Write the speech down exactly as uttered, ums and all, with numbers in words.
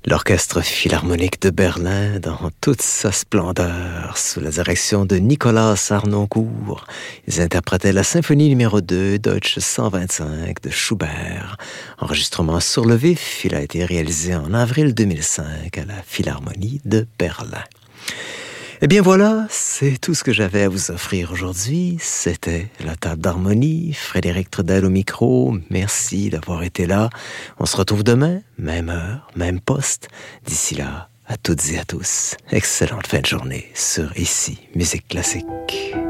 L'Orchestre Philharmonique de Berlin, dans toute sa splendeur, sous la direction de Nicolas Harnoncourt, ils interprétaient la symphonie numéro deux, Deutsche cent vingt-cinq, de Schubert. Enregistrement sur le vif, il a été réalisé en avril deux mille cinq à la Philharmonie de Berlin. Eh bien voilà, c'est tout ce que j'avais à vous offrir aujourd'hui. C'était la table d'harmonie, Frédéric Trudel au micro. Merci d'avoir été là. On se retrouve demain, même heure, même poste. D'ici là, à toutes et à tous, excellente fin de journée sur Ici Musique Classique.